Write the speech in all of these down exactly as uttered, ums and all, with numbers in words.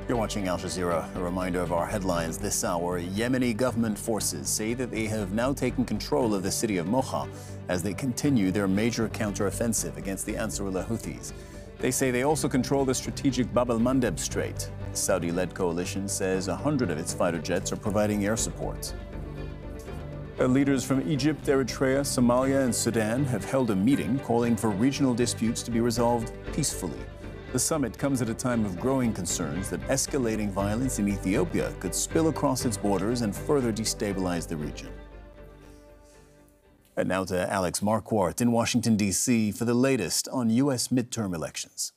You're watching Al Jazeera. A reminder of our headlines this hour. Yemeni government forces say that they have now taken control of the city of Mocha as they continue their major counteroffensive against the Ansarullah Houthis. They say they also control the strategic Bab el-Mandeb Strait. The Saudi-led coalition says a hundred of its fighter jets are providing air support. Leaders from Egypt, Eritrea, Somalia, and Sudan have held a meeting calling for regional disputes to be resolved peacefully. The summit comes at a time of growing concerns that escalating violence in Ethiopia could spill across its borders and further destabilize the region. And now to Alex Marquardt in Washington, D C for the latest on U S midterm elections.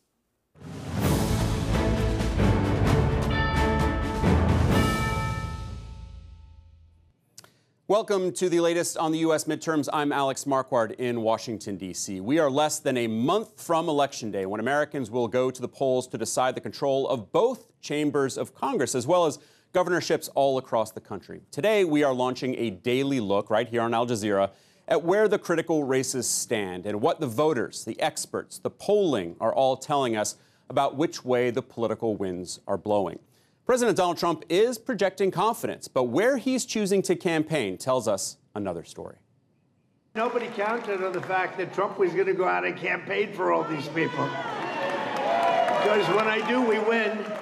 Welcome to the latest on the U S midterms. I'm Alex Marquardt in Washington, D C We are less than a month from Election Day, when Americans will go to the polls to decide the control of both chambers of Congress, as well as governorships all across the country. Today, we are launching a daily look right here on Al Jazeera at where the critical races stand and what the voters, the experts, the polling are all telling us about which way the political winds are blowing. President Donald Trump is projecting confidence, but where he's choosing to campaign tells us another story. Nobody counted on the fact that Trump was going to go out and campaign for all these people. Because when I do, we win.